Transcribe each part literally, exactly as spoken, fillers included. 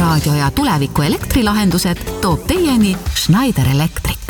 Raadio ja tuleviku elektrilahendused toob teieni Schneider Electric.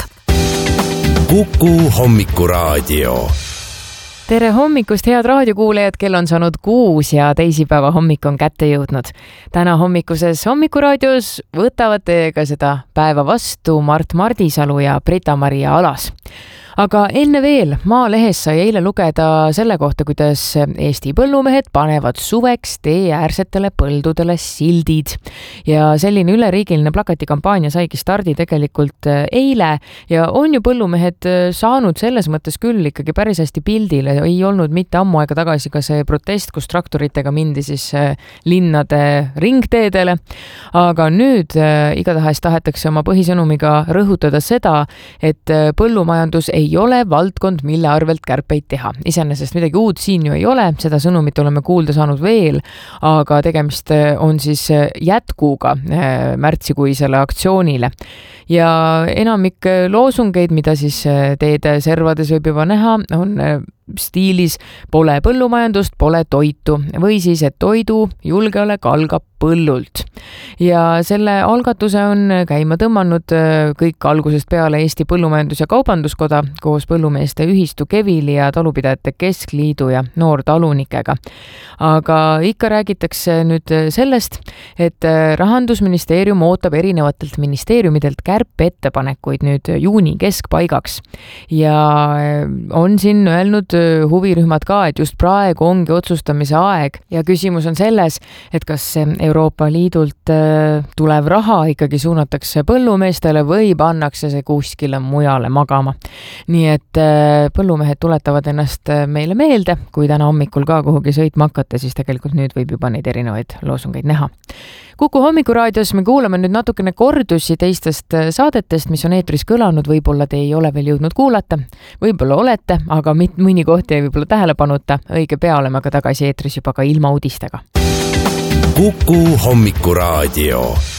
Kuku Hommikuraadio. Tere hommikust, head raadiokuulejad, kell on saanud kuus ja teisipäeva hommik on kätte jõudnud. Täna hommikuses Hommikuraadios võtavad teiega seda päeva vastu Mart Mardisalu ja Brita-Maria Alas. Aga enne veel, Maalehes sai eile lugeda selle kohta, kuidas Eesti põllumehed panevad suveks tee äärsetele põldudele sildid. Ja selline üleriigiline plakatikampaania saigi stardi tegelikult eile ja on ju põllumehed saanud selles mõttes küll ikkagi päris hästi pildile. Ei olnud mitte ammu aega tagasi ka see protest, kus traktoritega mindi siis linnade ringteedele. Aga nüüd igatahes tahetakse oma põhisõnumiga rõhutada seda, et põllumajandus ei ei ole valdkond, mille arvelt kärpeid teha. Iseenesest midagi uud siin ju ei ole, seda sõnumit oleme kuulda saanud veel, aga tegemist on siis jätkuga märtsikuisele aktsioonile. Ja enamik loosungeid, mida siis teede servades võib juba näha, on stiilis pole põllumajandust, pole toitu või siis, et toidu julgeolek algab põllult. Ja selle algatuse on käima tõmmanud kõik algusest peale Eesti Põllumajandus- ja Kaubanduskoda koos põllumeeste ühistu Kevili ja talupidajate keskliidu ja noortalunikega. Aga ikka räägitakse nüüd sellest, et Rahandusministeerium ootab erinevatelt ministeeriumidelt kärpeettepanekuid nüüd juuni keskpaigaks. Ja on siin öelnud huvirühmad ka, et just praegu ongi otsustamise aeg ja küsimus on selles, et kas Euroopa Liidult tulev raha ikkagi suunatakse põllumeestele või pannakse see kuskile mujale magama. Nii et põllumehed tuletavad ennast meile meelde, kui täna hommikul ka kuhugi sõitma hakata, siis tegelikult nüüd võib juba neid erinevaid loosungeid näha. Kuku Hommikuraadios me kuulame nüüd natukene kordusi teistest saadetest, mis on eetris kõlanud, võib-olla te ei ole veel jõudnud kuulata, võib-olla olete, aga mõni koht jäi võib-olla tähelepanuta, õige pea oleme ka tagasi eetris juba ka ilma uudistega. Kuku Hommikuraadio.